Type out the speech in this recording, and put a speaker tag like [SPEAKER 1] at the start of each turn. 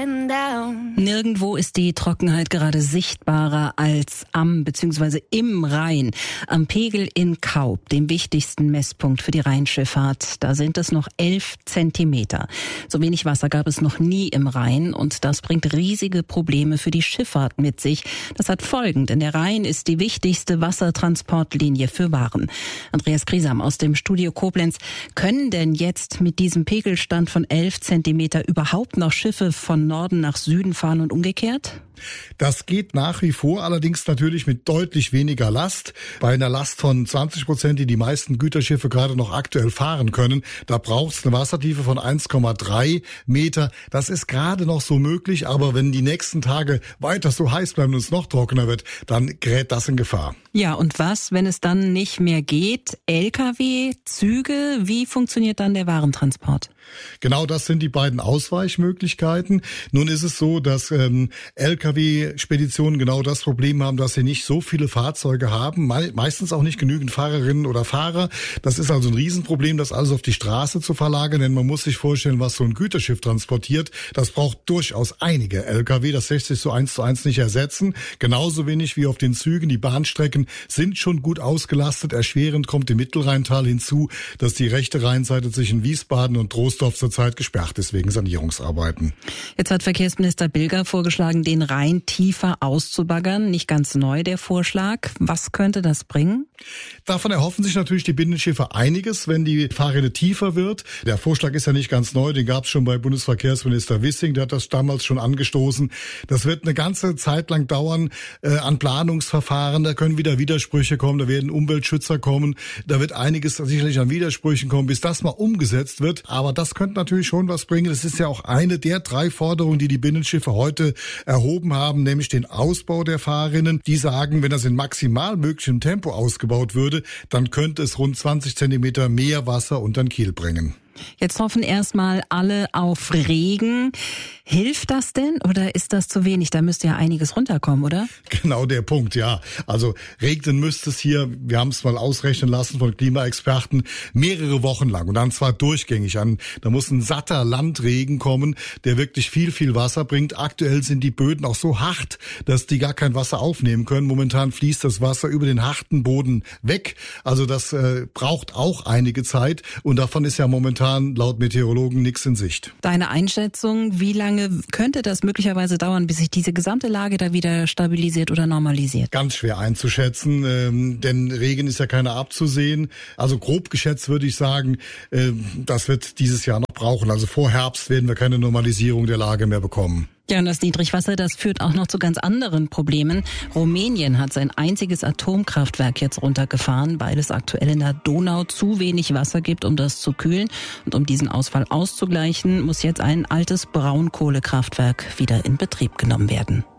[SPEAKER 1] getting down.
[SPEAKER 2] Nirgendwo ist die Trockenheit gerade sichtbarer als am bzw. im Rhein. Am Pegel in Kaub, dem wichtigsten Messpunkt für die Rheinschifffahrt. Da sind es noch 11 Zentimeter. So wenig Wasser gab es noch nie im Rhein und das bringt riesige Probleme für die Schifffahrt mit sich. Das hat Folgen, denn der Rhein ist die wichtigste Wassertransportlinie für Waren. Andreas Griesam aus dem Studio Koblenz. Können denn jetzt mit diesem Pegelstand von 11 Zentimeter überhaupt noch Schiffe von Norden nach Süden fahren und umgekehrt?
[SPEAKER 3] Das geht nach wie vor, allerdings natürlich mit deutlich weniger Last. Bei einer Last von 20%, die meisten Güterschiffe gerade noch aktuell fahren können, da braucht es eine Wassertiefe von 1,3 Meter. Das ist gerade noch so möglich, aber wenn die nächsten Tage weiter so heiß bleiben und es noch trockener wird, dann gerät das in Gefahr.
[SPEAKER 2] Ja, und was, wenn es dann nicht mehr geht? LKW, Züge, wie funktioniert dann der Warentransport?
[SPEAKER 3] Genau das sind die beiden Ausweichmöglichkeiten. Nun ist es so, dass Lkw-Speditionen genau das Problem haben, dass sie nicht so viele Fahrzeuge haben, meistens auch nicht genügend Fahrerinnen oder Fahrer. Das ist also ein Riesenproblem, das alles auf die Straße zu verlagern, denn man muss sich vorstellen, was so ein Güterschiff transportiert. Das braucht durchaus einige Lkw, das lässt sich so 1:1 nicht ersetzen. Genauso wenig wie auf den Zügen. Die Bahnstrecken sind schon gut ausgelastet. Erschwerend kommt im Mittelrheintal hinzu, dass die rechte Rheinseite zwischen Wiesbaden und Troisdorf zurzeit gesperrt ist wegen Sanierungsarbeiten.
[SPEAKER 2] Jetzt hat Verkehrsminister Bilger vorgeschlagen, den Rhein tiefer auszubaggern. Nicht ganz neu der Vorschlag. Was könnte das bringen?
[SPEAKER 3] Davon erhoffen sich natürlich die Binnenschiffe einiges, wenn die Fahrrinne tiefer wird. Der Vorschlag ist ja nicht ganz neu, den gab es schon bei Bundesverkehrsminister Wissing, der hat das damals schon angestoßen. Das wird eine ganze Zeit lang dauern an Planungsverfahren, da können wieder Widersprüche kommen, da werden Umweltschützer kommen, da wird einiges sicherlich an Widersprüchen kommen, bis das mal umgesetzt wird. Aber das könnte natürlich schon was bringen. Das ist ja auch eine der 3 Forderungen, die die Binnenschiffe heute erhoben haben, nämlich den Ausbau der Fahrrinnen. Die sagen, wenn das in maximal möglichem Tempo ausgebaut würde, dann könnte es rund 20 Zentimeter mehr Wasser unter den Kiel bringen.
[SPEAKER 2] Jetzt hoffen erstmal alle auf Regen. Hilft das denn oder ist das zu wenig? Da müsste ja einiges runterkommen, oder?
[SPEAKER 3] Genau der Punkt, ja. Also regnen müsste es hier, wir haben es mal ausrechnen lassen von Klimaexperten, mehrere Wochen lang und dann zwar durchgängig an. Da muss ein satter Landregen kommen, der wirklich viel Wasser bringt. Aktuell sind die Böden auch so hart, dass die gar kein Wasser aufnehmen können. Momentan fließt das Wasser über den harten Boden weg. Also das braucht auch einige Zeit und davon ist ja momentan laut Meteorologen nichts in Sicht.
[SPEAKER 2] Deine Einschätzung, wie lange könnte das möglicherweise dauern, bis sich diese gesamte Lage da wieder stabilisiert oder normalisiert?
[SPEAKER 3] Ganz schwer einzuschätzen, denn Regen ist ja keiner abzusehen. Also grob geschätzt würde ich sagen, das wird dieses Jahr noch brauchen. Also vor Herbst werden wir keine Normalisierung der Lage mehr bekommen.
[SPEAKER 2] Ja, und das Niedrigwasser, das führt auch noch zu ganz anderen Problemen. Rumänien hat sein einziges Atomkraftwerk jetzt runtergefahren, weil es aktuell in der Donau zu wenig Wasser gibt, um das zu kühlen. Und um diesen Ausfall auszugleichen, muss jetzt ein altes Braunkohlekraftwerk wieder in Betrieb genommen werden.